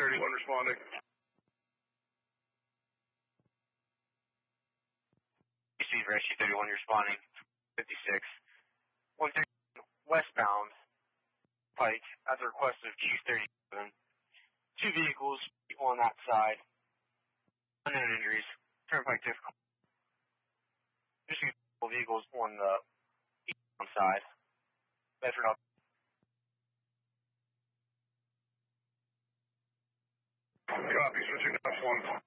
31 responding. Rescue 31 responding. 56. 130 westbound Pike at the request of Q37. 2 vehicles on that side. Unknown injuries. Turnpike difficult. Just vehicles on the eastbound side. Bedford up. Copy, switching to 1.